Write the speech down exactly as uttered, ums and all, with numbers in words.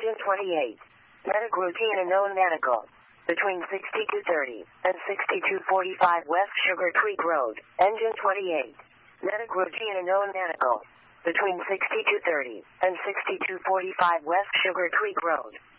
Engine twenty-eight. Medic routine and known medical. Between sixty-two thirty and sixty-two forty-five West Sugar Creek Road, Engine twenty-eight. Medic routine and known medical. Between sixty-two thirty and sixty-two forty-five West Sugar Creek Road.